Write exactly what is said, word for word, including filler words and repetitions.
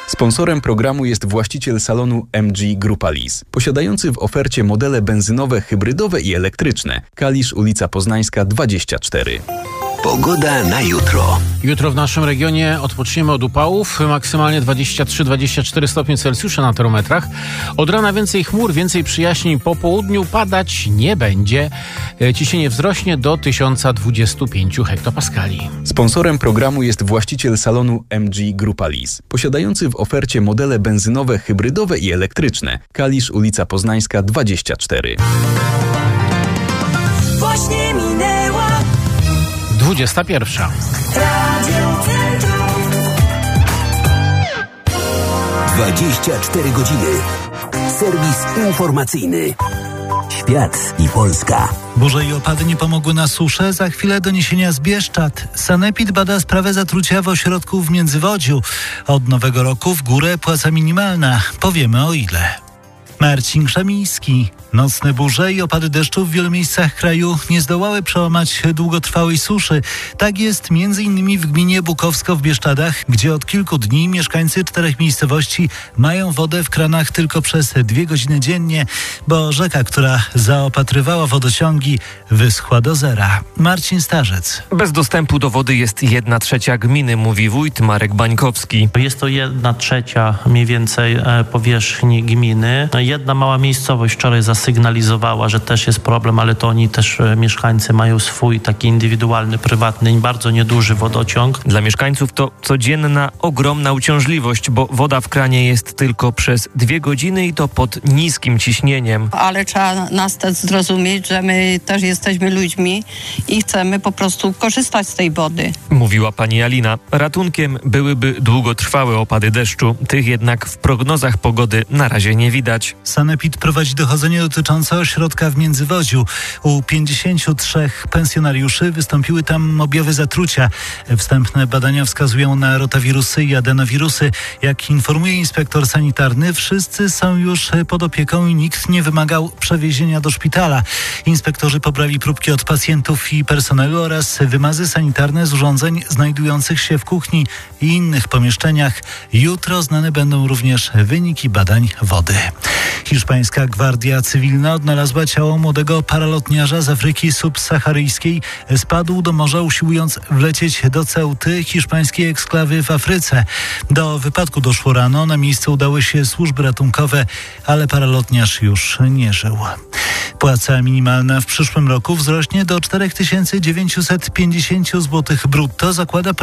Sponsorem programu jest właściciel salonu M G Grupa Lease, posiadający w ofercie modele benzynowe, hybrydowe i elektryczne. Kalisz, ulica Poznańska dwadzieścia cztery. Pogoda na jutro. Jutro w naszym regionie odpoczniemy od upałów, maksymalnie dwadzieścia trzy dwadzieścia cztery stopnie Celsjusza na termometrach. Od rana więcej chmur, więcej przyjaźni, po południu padać nie będzie. Ciśnienie wzrośnie do tysiąc dwadzieścia pięć hektopaskali. Sponsorem programu jest właściciel salonu M G Grupa Lease, posiadający w ofercie modele benzynowe, hybrydowe i elektryczne. Kalisz, ulica Poznańska dwadzieścia cztery. Właśnie minęła dwudziesta pierwsza. dwadzieścia cztery godziny. Serwis informacyjny. Świat i Polska. Burze i opady nie pomogły na suszę. Za chwilę doniesienia z Bieszczad. Sanepid bada sprawę zatrucia w ośrodku w Międzywodziu. Od nowego roku w górę płaca minimalna. Powiemy o ile. Marcin Krzemiński. Nocne burze i opady deszczu w wielu miejscach kraju nie zdołały przełamać długotrwałej suszy. Tak jest między innymi w gminie Bukowsko w Bieszczadach, gdzie od kilku dni mieszkańcy czterech miejscowości mają wodę w kranach tylko przez dwie godziny dziennie, bo rzeka, która zaopatrywała wodociągi, wyschła do zera. Marcin Starzec. Bez dostępu do wody jest jedna trzecia gminy, mówi wójt Marek Bańkowski. Jest to jedna trzecia mniej więcej powierzchni gminy. Jedna mała miejscowość wczoraj zasygnalizowała, że też jest problem, ale to oni też mieszkańcy mają swój taki indywidualny, prywatny, bardzo nieduży wodociąg. Dla mieszkańców to codzienna, ogromna uciążliwość, bo woda w kranie jest tylko przez dwie godziny i to pod niskim ciśnieniem. Ale trzeba nas też zrozumieć, że my też jesteśmy ludźmi i chcemy po prostu korzystać z tej wody. Mówiła pani Alina. Ratunkiem byłyby długotrwałe opady deszczu. Tych jednak w prognozach pogody na razie nie widać. Sanepid prowadzi dochodzenie dotyczące ośrodka w Międzywodziu. U pięćdziesięciu trzech pensjonariuszy wystąpiły tam objawy zatrucia. Wstępne badania wskazują na rotawirusy i adenowirusy. Jak informuje inspektor sanitarny, wszyscy są już pod opieką i nikt nie wymagał przewiezienia do szpitala. Inspektorzy pobrali próbki od pacjentów i personelu oraz wymazy sanitarne z urządzeń znajdujących się w kuchni i innych pomieszczeniach. Jutro znane będą również wyniki badań wody. Hiszpańska Gwardia Cywilna odnalazła ciało młodego paralotniarza z Afryki subsaharyjskiej. Spadł do morza, usiłując wlecieć do Ceuty, hiszpańskiej eksklawy w Afryce. Do wypadku doszło rano. Na miejsce udały się służby ratunkowe, ale paralotniarz już nie żył. Płaca minimalna w przyszłym roku wzrośnie do cztery tysiące dziewięćset pięćdziesiąt złotych brutto, zakłada